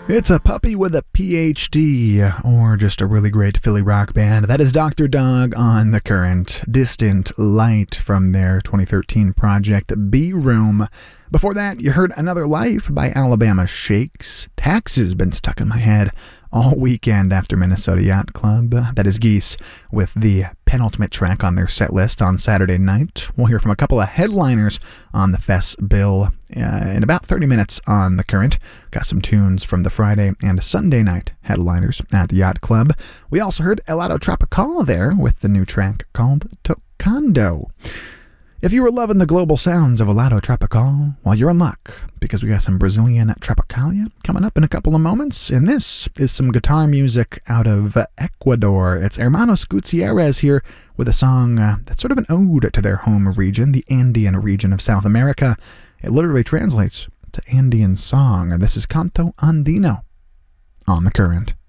It's a puppy with a PhD, or just a really great Philly rock band. That is Dr. Dog on The Current, Distant Light from their 2013 project Be Room. Before that, you heard Another Life by Alabama Shakes. Taxes been stuck in my head all weekend after Minnesota Yacht Club. That is Geese with the penultimate track on their set list on Saturday night. We'll hear from a couple of headliners on the Fest bill in about 30 minutes on The Current. Got some tunes from the Friday and Sunday night headliners at the Yacht Club. We also heard Helado Tropical there with the new track called Tocando. If you were loving the global sounds of Helado Tropical, well, you're in luck, because we got some Brazilian Tropicalia coming up in a couple of moments, and this is some guitar music out of Ecuador. It's Hermanos Gutierrez here with a song that's sort of an ode to their home region, the Andean region of South America. It literally translates to Andean song, and this is Canto Andino on The Current.